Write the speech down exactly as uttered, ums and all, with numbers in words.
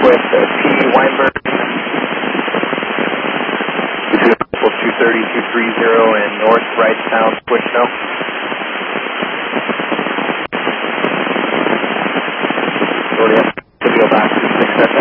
with uh, T. Weinberg, two thirty, two thirty and North Wrightstown, switch no. Go back to six